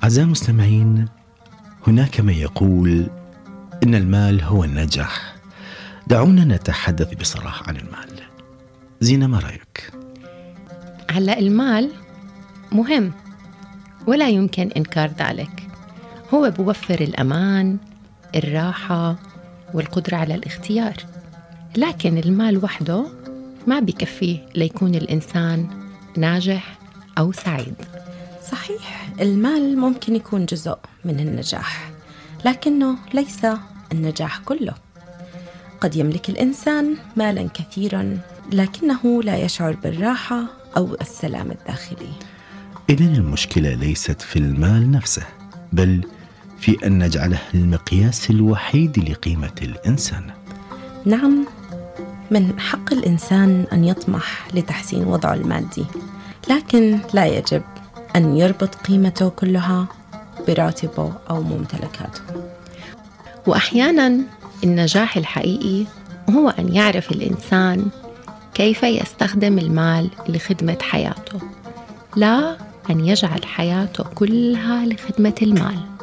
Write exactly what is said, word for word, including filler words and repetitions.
أعزائي المستمعين، هناك من يقول إن المال هو النجاح. دعونا نتحدث بصراحة عن المال. زينة، ما رأيك؟ هلأ المال مهم ولا يمكن إنكار ذلك. هو بوفر الأمان، الراحة والقدرة على الاختيار، لكن المال وحده ما بيكفي ليكون الإنسان ناجح أو سعيد. صحيح، المال ممكن يكون جزء من النجاح، لكنه ليس النجاح كله. قد يملك الإنسان مالا كثيرا لكنه لا يشعر بالراحة أو السلام الداخلي. إذن المشكلة ليست في المال نفسه، بل في أن نجعله المقياس الوحيد لقيمة الإنسان. نعم، من حق الإنسان أن يطمح لتحسين وضعه المادي، لكن لا يجب أن يربط قيمته كلها براتبه أو ممتلكاته. وأحيانا النجاح الحقيقي هو أن يعرف الإنسان كيف يستخدم المال لخدمة حياته، لا أن يجعل حياته كلها لخدمة المال.